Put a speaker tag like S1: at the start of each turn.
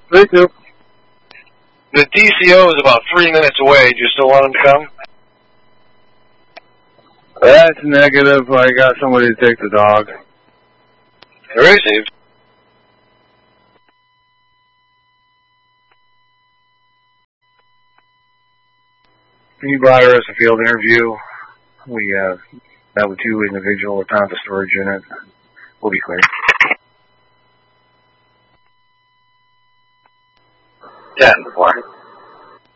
S1: Me too.
S2: The DCO is about 3 minutes away. Do you still want him to come?
S1: That's negative. I got somebody to take the dog.
S2: Received.
S1: Can you bladder us a field interview? We met with 2 individuals at the storage unit. We'll be clear.
S3: 10-4.